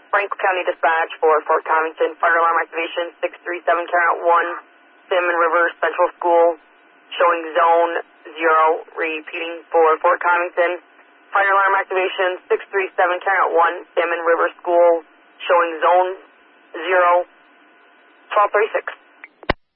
Franklin County Dispatch for Fort Covington. Fire alarm activation 637 carrying out 1 Salmon River Central School showing zone 0. Repeating for Fort Covington. Fire alarm activation 637 carrying out 1 Salmon River School showing zone 0. 1236.